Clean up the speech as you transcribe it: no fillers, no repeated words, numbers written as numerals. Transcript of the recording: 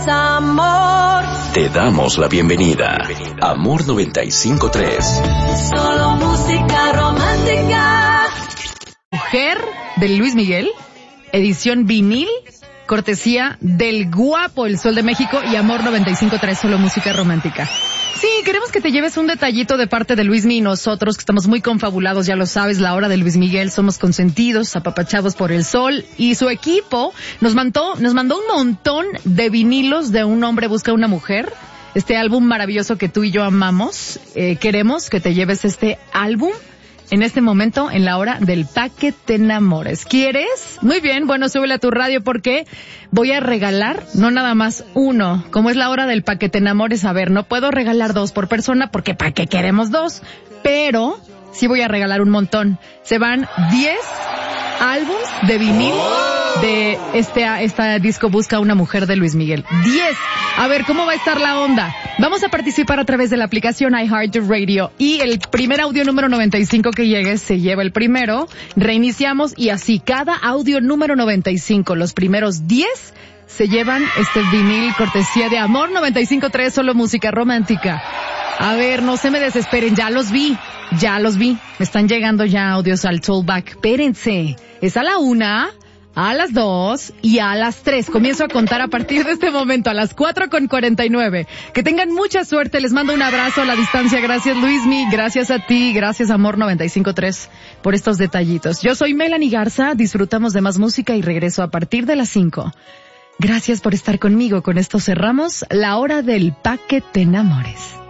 amor. Te damos la bienvenida. Amor 95.3. Solo música romántica. Mujer de Luis Miguel, edición vinil, cortesía del guapo El Sol de México y Amor 95.3, solo música romántica. Sí, queremos que te lleves un detallito de parte de Luismi y nosotros, que estamos muy confabulados, ya lo sabes, la hora de Luis Miguel, somos consentidos, apapachados por el sol, y su equipo nos mandó un montón de vinilos de Un hombre busca una mujer, este álbum maravilloso que tú y yo amamos. Queremos que te lleves este álbum en este momento, en la hora del Pa' que te enamores. ¿Quieres? Muy bien, bueno, súbele a tu radio porque voy a regalar, no nada más uno. Como es la hora del Pa' que te enamores, a ver, no puedo regalar 2 por persona porque ¿para qué queremos 2? Pero sí voy a regalar un montón. Se van 10 álbums de vinil de esta disco Busca una mujer de Luis Miguel. 10. A ver, ¿cómo va a estar la onda? Vamos a participar a través de la aplicación iHeartRadio y el primer audio número 95 que llegue se lleva el primero. Reiniciamos y así cada audio número 95, los primeros 10 se llevan este vinil cortesía de Amor 95.3, solo música romántica. A ver, no se me desesperen, ya los vi. Me están llegando ya audios al Tollback. Espérense, es a la 1, a las 2 y a las 3. Comienzo a contar a partir de este momento, a las 4:49. Que tengan mucha suerte, les mando un abrazo a la distancia. Gracias Luismi, gracias a ti, gracias Amor 95.3 por estos detallitos. Yo soy Melanie Garza, disfrutamos de más música y regreso a partir de las 5. Gracias por estar conmigo, con esto cerramos la hora del Pa' que te enamores.